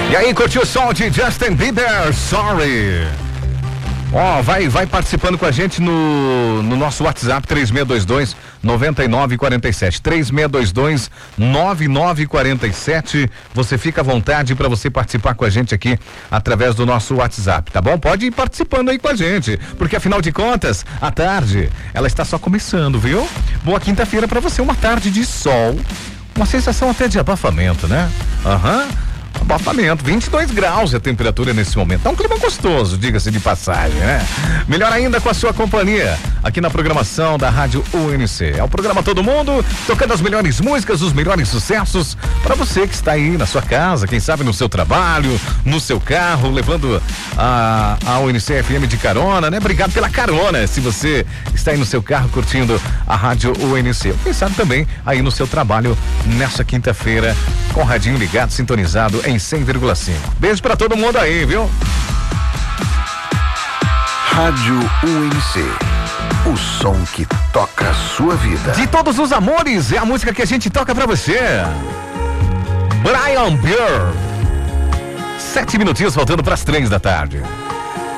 E aí, curtiu o som de Justin Bieber, Sorry. Ó, vai participando com a gente no nosso WhatsApp 3622-9947. 3622-9947. Você fica à vontade para você participar com a gente aqui através do nosso WhatsApp, tá bom? Pode ir participando aí com a gente, porque afinal de contas, a tarde, ela está só começando, viu? Boa quinta-feira para você, uma tarde de sol, uma sensação até de abafamento, né? Abafamento, 22 graus a temperatura nesse momento. Tá um clima gostoso, diga-se de passagem, né? Melhor ainda com a sua companhia aqui na programação da Rádio UNC. É o programa Todo Mundo, tocando as melhores músicas, os melhores sucessos para você que está aí na sua casa, quem sabe no seu trabalho, no seu carro, levando a UNC FM de carona, né? Obrigado pela carona, se você está aí no seu carro curtindo a Rádio UNC. Quem sabe também aí no seu trabalho nessa quinta-feira, com o radinho ligado, sintonizado em 100,5. Beijo pra todo mundo aí, viu? Rádio UNC. O som que toca a sua vida. De todos os amores, é a música que a gente toca pra você. Brian Beer. 7 minutinhos faltando pras 3 da tarde.